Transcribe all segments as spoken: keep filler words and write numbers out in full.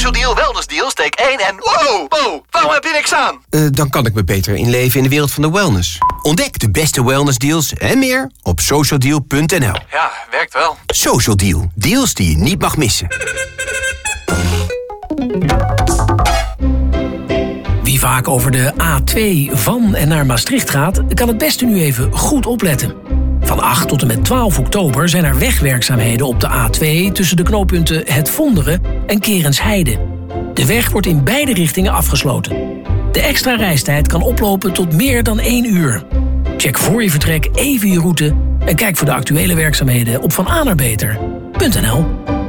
Social Deal Wellness Deal, steek één en... Wow, wow, waarom heb je niks aan? Uh, dan kan ik me beter inleven in de wereld van de wellness. Ontdek de beste wellness deals en meer op social deal punt n l. Ja, werkt wel. Social Deal. Deals die je niet mag missen. Wie vaak over de A twee van en naar Maastricht gaat, kan het beste nu even goed opletten. Van acht tot en met twaalf oktober zijn er wegwerkzaamheden op de A twee... tussen de knooppunten Het Vonderen en Kerensheide. De weg wordt in beide richtingen afgesloten. De extra reistijd kan oplopen tot meer dan één uur. Check voor je vertrek even je route en kijk voor de actuele werkzaamheden op vananerbeter punt n l.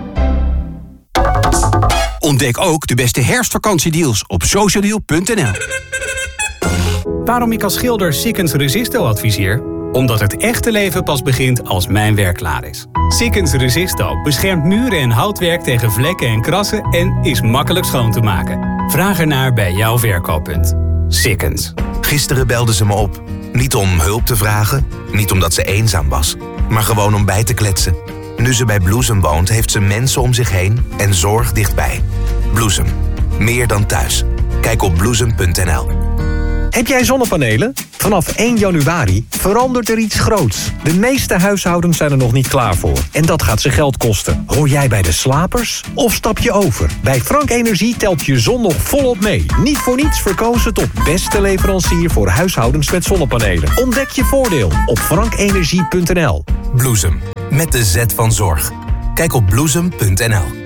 Ontdek ook de beste herfstvakantiedeals op social deal punt n l. Waarom ik als schilder Sikkens Resisto adviseer? Omdat het echte leven pas begint als mijn werk klaar is. Sikkens Resisto beschermt muren en houtwerk tegen vlekken en krassen en is makkelijk schoon te maken. Vraag ernaar bij jouw verkooppunt. Sikkens. Gisteren belde ze me op. Niet om hulp te vragen, niet omdat ze eenzaam was, maar gewoon om bij te kletsen. Nu ze bij Bloesem woont, heeft ze mensen om zich heen en zorg dichtbij. Bloesem. Meer dan thuis. Kijk op bloesem punt n l. Heb jij zonnepanelen? Vanaf één januari verandert er iets groots. De meeste huishoudens zijn er nog niet klaar voor. En dat gaat ze geld kosten. Hoor jij bij de slapers? Of stap je over? Bij Frank Energie telt je zon nog volop mee. Niet voor niets verkozen tot beste leverancier voor huishoudens met zonnepanelen. Ontdek je voordeel op frank energie punt n l. Bloesem. Met de Z van zorg. Kijk op bloesem punt n l.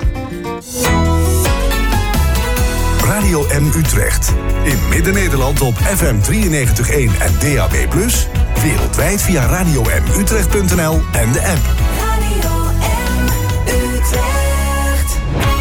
Radio M Utrecht. In Midden-Nederland op F M drieënnegentig komma één en D A B plus. Wereldwijd via radio m utrecht punt n l en de app. Radio M Utrecht.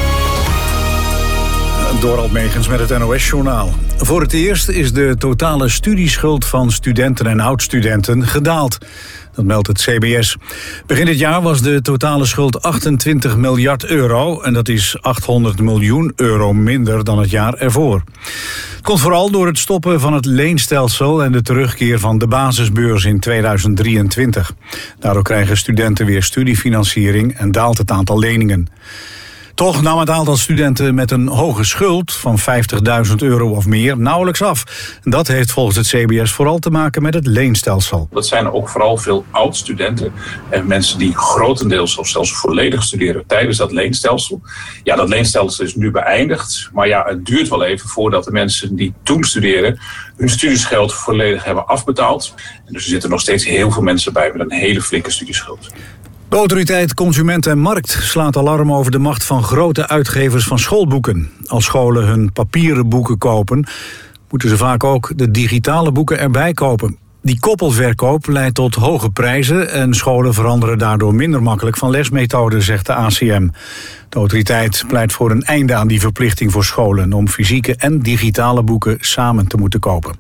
Dorald Megens met het N O S-journaal. Voor het eerst is de totale studieschuld van studenten en oud-studenten gedaald. Dat meldt het C B S. Begin dit jaar was de totale schuld achtentwintig miljard euro... en dat is achthonderd miljoen euro minder dan het jaar ervoor. Het komt vooral door het stoppen van het leenstelsel... en de terugkeer van de basisbeurs in tweeduizend drieëntwintig. Daardoor krijgen studenten weer studiefinanciering... en daalt het aantal leningen. Toch nam het aantal studenten met een hoge schuld van vijftigduizend euro of meer nauwelijks af. Dat heeft volgens het C B S vooral te maken met het leenstelsel. Dat zijn ook vooral veel oud-studenten en mensen die grotendeels of zelfs volledig studeren tijdens dat leenstelsel. Ja, dat leenstelsel is nu beëindigd, maar ja, het duurt wel even voordat de mensen die toen studeren hun studieschuld volledig hebben afbetaald. En dus er zitten nog steeds heel veel mensen bij met een hele flinke studieschuld. De autoriteit Consument en Markt slaat alarm over de macht van grote uitgevers van schoolboeken. Als scholen hun papieren boeken kopen, moeten ze vaak ook de digitale boeken erbij kopen. Die koppelverkoop leidt tot hoge prijzen en scholen veranderen daardoor minder makkelijk van lesmethode, zegt de A C M. De autoriteit pleit voor een einde aan die verplichting voor scholen om fysieke en digitale boeken samen te moeten kopen.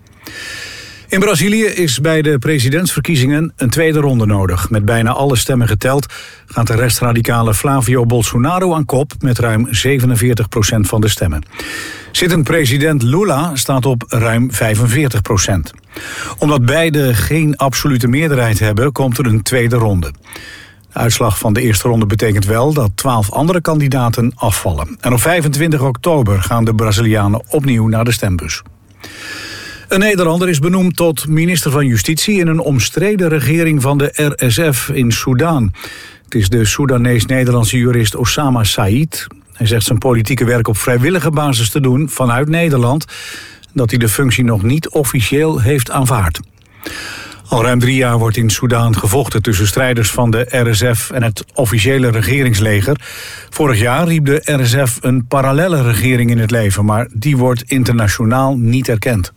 In Brazilië is bij de presidentsverkiezingen een tweede ronde nodig. Met bijna alle stemmen geteld gaat de restradicale Flavio Bolsonaro aan kop met ruim zevenenveertig procent van de stemmen. Zittend president Lula staat op ruim vijfenveertig procent. Omdat beide geen absolute meerderheid hebben, komt er een tweede ronde. De uitslag van de eerste ronde betekent wel dat twaalf andere kandidaten afvallen. En op vijfentwintig oktober gaan de Brazilianen opnieuw naar de stembus. Een Nederlander is benoemd tot minister van Justitie in een omstreden regering van de R S F in Soedan. Het is de Soedanees-Nederlandse jurist Osama Said. Hij zegt zijn politieke werk op vrijwillige basis te doen vanuit Nederland, dat hij de functie nog niet officieel heeft aanvaard. Al ruim drie jaar wordt in Soedan gevochten tussen strijders van de R S F en het officiële regeringsleger. Vorig jaar riep de R S F een parallelle regering in het leven, maar die wordt internationaal niet erkend.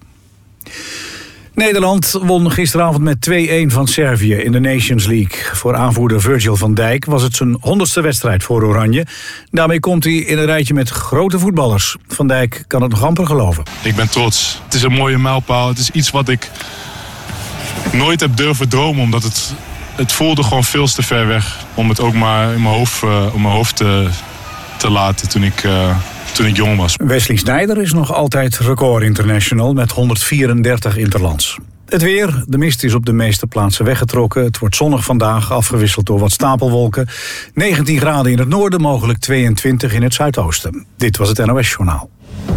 Nederland won gisteravond met twee-een van Servië in de Nations League. Voor aanvoerder Virgil van Dijk was het zijn honderdste wedstrijd voor Oranje. Daarmee komt hij in een rijtje met grote voetballers. Van Dijk kan het nog amper geloven. Ik ben trots. Het is een mooie mijlpaal. Het is iets wat ik nooit heb durven dromen, omdat het, het voelde gewoon veel te ver weg om het ook maar in mijn hoofd, uh, om mijn hoofd te, te laten toen ik... Uh, toen ik jong was. Wesley Sneijder is nog altijd record international met honderdvierendertig interlands. Het weer. De mist is op de meeste plaatsen weggetrokken. Het wordt zonnig vandaag, afgewisseld door wat stapelwolken. negentien graden in het noorden, mogelijk tweeëntwintig in het zuidoosten. Dit was het N O S-journaal.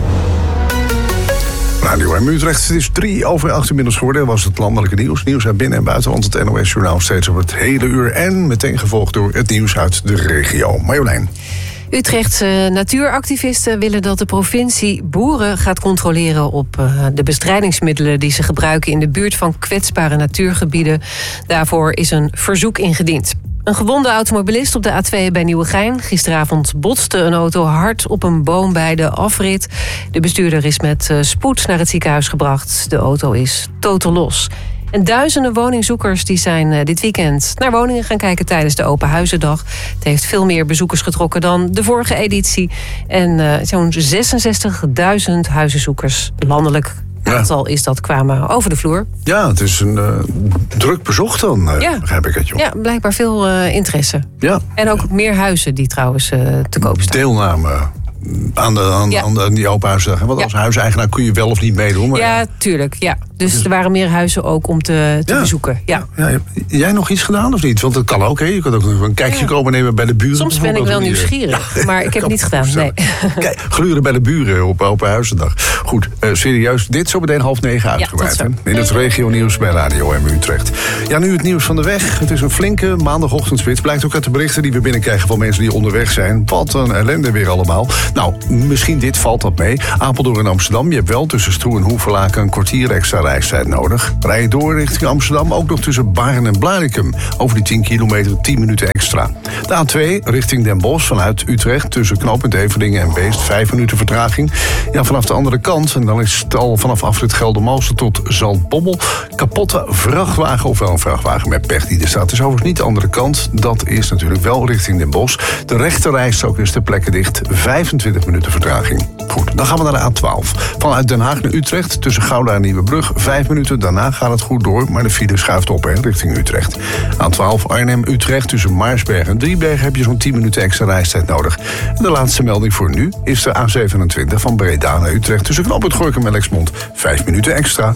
Radio M Utrecht, het is drie over acht inmiddels geworden. Was het landelijke nieuws. Nieuws uit binnen- en buitenland. Het N O S-journaal steeds op het hele uur. En meteen gevolgd door het nieuws uit de regio. Marjolein. Utrechtse natuuractivisten willen dat de provincie boeren gaat controleren op uh, de bestrijdingsmiddelen die ze gebruiken in de buurt van kwetsbare natuurgebieden. Daarvoor is een verzoek ingediend. Een gewonde automobilist op de A twee bij Nieuwegein. Gisteravond botste een auto hard op een boom bij de afrit. De bestuurder is met uh, spoed naar het ziekenhuis gebracht. De auto is totaal los. En duizenden woningzoekers die zijn uh, dit weekend naar woningen gaan kijken tijdens de Open Huizendag. Het heeft veel meer bezoekers getrokken dan de vorige editie. En uh, zo'n zesenzestigduizend huizenzoekers landelijk aantal is dat, kwamen over de vloer. Ja, het is een uh, druk bezocht dan, uh, ja. begrijp ik het, joh. Ja, blijkbaar veel uh, interesse. Ja. En ook meer huizen die trouwens uh, te koop staan. Deelname aan, de, aan, ja. aan, de, aan die Open Huisdag. Want als ja. huiseigenaar kun je wel of niet meedoen. Maar ja, tuurlijk. Ja. Dus, dus er waren meer huizen ook om te, te ja. bezoeken. Ja. Ja, ja. Jij nog iets gedaan of niet? Want dat kan ook, hè? Je kan ook een kijkje ja. komen nemen bij de buren. Soms ben ik wel nieuwsgierig, ja. maar ik heb het niet gedaan. Nee. Kijk, gluren bij de buren op Open Huizendag. Goed, uh, serieus. Dit zo meteen half negen uitgebreid. Ja, in het regionieuws bij Radio M Utrecht. Ja, nu het nieuws van de weg. Het is een flinke maandagochtendspits. Blijkt ook uit de berichten die we binnenkrijgen van mensen die onderweg zijn. Wat een ellende weer allemaal. Nou, misschien dit valt dat mee. Apeldoorn en Amsterdam. Je hebt wel tussen Stroe en Hoevelaken een kwartier extra reistijd nodig. Rij je door richting Amsterdam, ook nog tussen Baarn en Blaricum. Over die tien kilometer, tien minuten extra. De A twee richting Den Bosch vanuit Utrecht tussen knooppunt Everdingen en Beest, vijf minuten vertraging. Ja, vanaf de andere kant, en dan is het al vanaf afrit Geldermalsen tot Zaltbommel. Kapotte vrachtwagen, ofwel een vrachtwagen met pech die er staat. Dus overigens niet de andere kant. Dat is natuurlijk wel richting Den Bosch. De rechterrijstrook is ter plekke dicht, vijfentwintig minuten vertraging. Goed, dan gaan we naar de A twaalf. Vanuit Den Haag naar Utrecht tussen Gouda en Nieuwebrug, vijf minuten. Daarna gaat het goed door, maar de file schuift op, hè, richting Utrecht. A twaalf Arnhem-Utrecht tussen Maarsberg en Driebergen heb je zo'n tien minuten extra reistijd nodig. En de laatste melding voor nu is de A zevenentwintig van Breda naar Utrecht tussen knooppunt Gorinchem en Lexmond. Vijf minuten extra.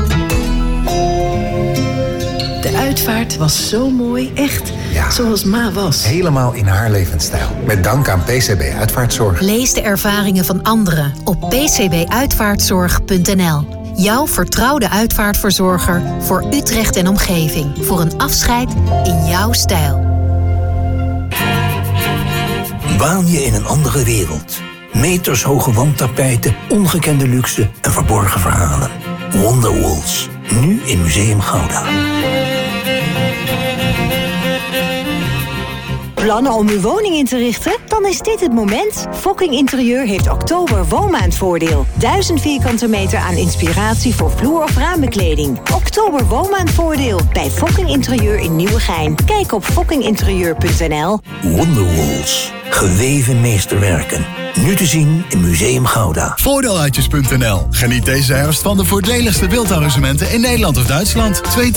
De uitvaart was zo mooi, echt ja. zoals Ma was. Helemaal in haar levensstijl. Met dank aan P C B Uitvaartzorg. Lees de ervaringen van anderen op p c b uitvaartzorg punt n l. Jouw vertrouwde uitvaartverzorger voor Utrecht en omgeving. Voor een afscheid in jouw stijl. Waan je in een andere wereld. Metershoge wandtapijten, ongekende luxe en verborgen verhalen. Wonderwalls. Nu in Museum Gouda. Plannen om uw woning in te richten? Dan is dit het moment. Fokking Interieur heeft oktober woonmaandvoordeel. duizend vierkante meter aan inspiratie voor vloer- of raambekleding. Oktober woonmaandvoordeel bij Fokking Interieur in Nieuwegein. Kijk op fokking interieur punt n l. Wonderwalls. Geweven meesterwerken. Nu te zien in Museum Gouda. Voordeeluitjes punt n l. Geniet deze herfst van de voordeligste wildharrangementen in Nederland of Duitsland. Twee